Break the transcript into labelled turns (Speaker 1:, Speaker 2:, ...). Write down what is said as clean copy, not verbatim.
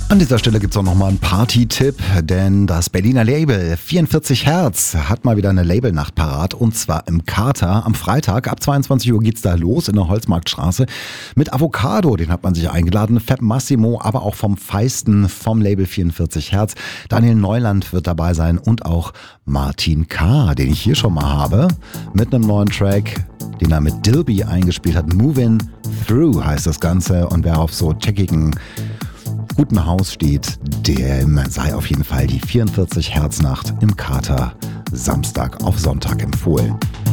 Speaker 1: An dieser Stelle gibt es auch nochmal einen Party-Tipp, denn das Berliner Label 44 Hertz hat mal wieder eine Labelnacht parat und zwar im Kater. Am Freitag ab 22 Uhr geht's da los in der Holzmarktstraße mit Avocado, den hat man sich eingeladen, Fab Massimo, aber auch vom Feisten vom Label 44 Hertz. Daniel Neuland wird dabei sein und auch Martin K., den ich hier schon mal habe, mit einem neuen Track, den er mit Dilby eingespielt hat. Movin' Through heißt das Ganze und wer auf so checkigen guten Haus steht, dem sei auf jeden Fall die 44 Hertz Nacht im Kater Samstag auf Sonntag empfohlen.